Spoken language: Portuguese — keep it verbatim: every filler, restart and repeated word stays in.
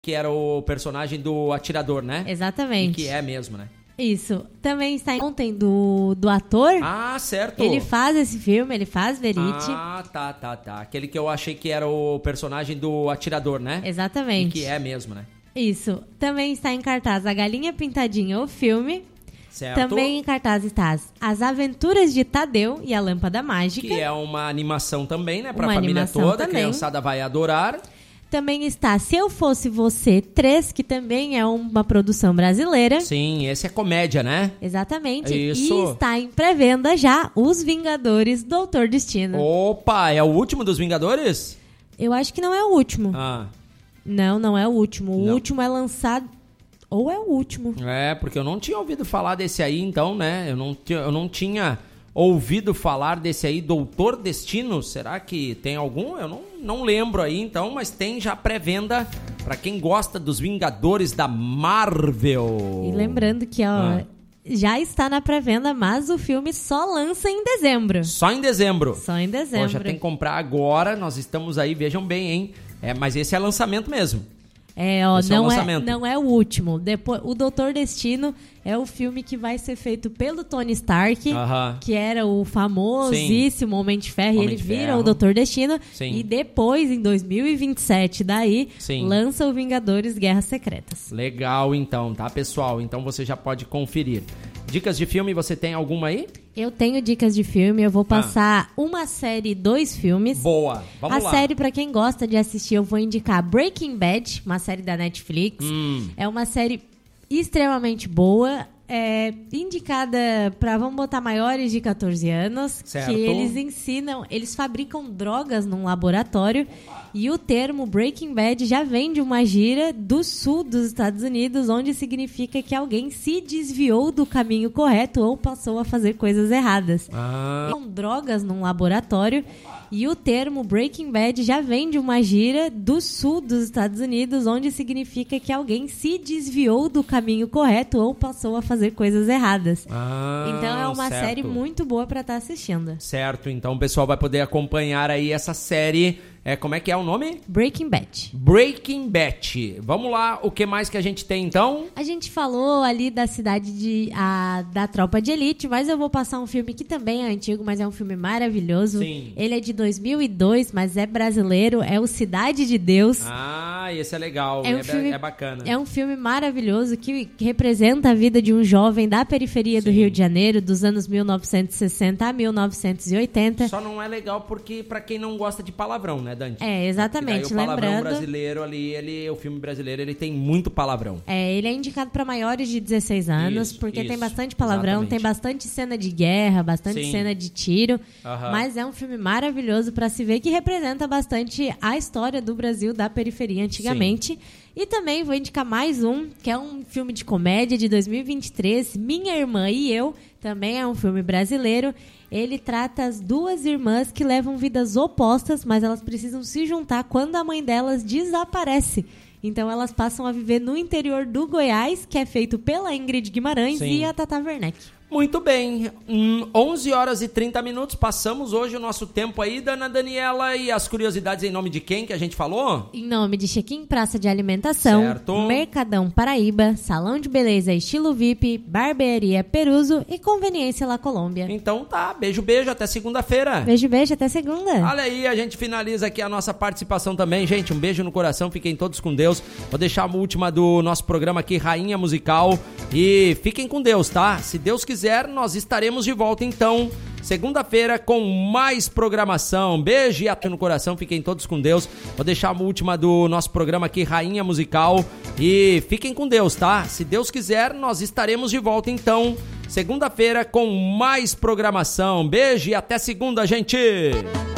que era o personagem do atirador, né? Exatamente. E que é mesmo, né? Isso. Também está ontem do, do ator. Ah, certo. Ele faz esse filme, ele faz Verite. Ah, tá, tá, tá. Aquele que eu achei que era o personagem do atirador, né? Exatamente. E que é mesmo, né? Isso. Também está em cartaz A Galinha Pintadinha, o filme. Certo. Também em cartaz está As Aventuras de Tadeu e a Lâmpada Mágica. Que é uma animação também, né? Pra Uma família animação toda. também. A criançada vai adorar. Também está Se Eu Fosse Você três, que também é uma produção brasileira. Sim, esse é comédia, né? Exatamente. Isso. E está em pré-venda já Os Vingadores, Doutor Destino. Opa, é o último dos Vingadores? Eu acho que não é o último. Ah, Não, não é o último. O Não. último é lançado... Ou é o último. é, porque eu não tinha ouvido falar desse aí, então, né? Eu não, tinha- eu não tinha ouvido falar desse aí, Doutor Destino. Será que tem algum? Eu não, não lembro aí, então, mas tem já pré-venda pra quem gosta dos Vingadores da Marvel. E lembrando que, ó, Ah. já está na pré-venda, mas o filme só lança em dezembro. Só em dezembro. Só em dezembro. Pô, já tem que comprar agora, nós estamos aí, vejam bem, hein? É, mas esse é lançamento mesmo. É, ó, Esse é o não, é, lançamento. não é o último. Depois, o Doutor Destino é o filme que vai ser feito pelo Tony Stark, Aham. que era o famosíssimo Homem de Ferro, Homem e ele de vira Ferro. o Doutor Destino. Sim. E depois, em dois mil e vinte e sete, daí, Sim. lança o Vingadores Guerras Secretas. Legal, então, tá, pessoal? Então você já pode conferir. Dicas de filme, você tem alguma aí? Eu tenho dicas de filme, eu vou passar uma série e dois filmes. Boa, vamos a lá. série, pra quem gosta de assistir, eu vou indicar Breaking Bad, uma série da Netflix. Hum. É uma série extremamente boa, é indicada pra, vamos botar, maiores de catorze anos. Certo. Que eles ensinam, eles fabricam drogas num laboratório. E o termo Breaking Bad já vem de uma gíria do sul dos Estados Unidos, onde significa que alguém se desviou do caminho correto ou passou a fazer coisas erradas. Ah, Com drogas num laboratório. E o termo Breaking Bad já vem de uma gíria do sul dos Estados Unidos, onde significa que alguém se desviou do caminho correto ou passou a fazer coisas erradas. ah, Então é uma certo. série muito boa pra estar assistindo. Certo, então o pessoal vai poder acompanhar aí essa série. É, como é que é o nome? Breaking Bad. Breaking Bad. Vamos lá, o que mais que a gente tem então? A gente falou ali da cidade de a, da Tropa de Elite, mas eu vou passar um filme que também é antigo, mas é um filme maravilhoso. Sim. Ele é de dois mil e dois, mas é brasileiro, é o Cidade de Deus. Ah, esse é legal, É é, um ba- filme- é bacana. É um filme maravilhoso que, que representa a vida de um jovem da periferia do Sim. Rio de Janeiro, dos anos mil novecentos e sessenta a mil novecentos e oitenta. Só não é legal porque pra quem não gosta de palavrão, né, Dante? É, exatamente. Porque daí o palavrão Lembrando, brasileiro ali, ele, o filme brasileiro, ele tem muito palavrão. é, ele é indicado para maiores de dezesseis anos, Isso, porque tem isso, bastante palavrão, exatamente. tem bastante cena de guerra, bastante Sim. cena de tiro, Aham. mas é um filme maravilhoso para se ver que representa bastante a história do Brasil da periferia antigamente. E também vou indicar mais um, que é um filme de comédia de dois mil e vinte e três, Minha Irmã e Eu, também é um filme brasileiro. Ele trata as duas irmãs que levam vidas opostas, mas elas precisam se juntar quando a mãe delas desaparece. Então elas passam a viver no interior do Goiás, que é feito pela Ingrid Guimarães Sim. e a Tata Werneck. Muito bem, hum, onze horas e trinta minutos, passamos hoje o nosso tempo aí, Dana Daniela, e as curiosidades em nome de quem que a gente falou? Em nome de Chequim Praça de Alimentação, Certo. Mercadão Paraíba, Salão de Beleza Estilo V I P, Barbearia Peruso e Conveniência La Colômbia. Então tá, beijo, beijo, até segunda-feira. Beijo, beijo, até segunda. Olha aí, a gente finaliza aqui a nossa participação também, gente, um beijo no coração, fiquem todos com Deus. Vou deixar a última do nosso programa aqui, Rainha Musical, e fiquem com Deus, tá? Se Deus quiser, nós estaremos de volta então, segunda-feira, com mais programação. Beijo e até no coração, fiquem todos com Deus. Vou deixar a última do nosso programa aqui, Rainha Musical, e fiquem com Deus, tá? Se Deus quiser, nós estaremos de volta então, segunda-feira, com mais programação. Beijo e até segunda, gente!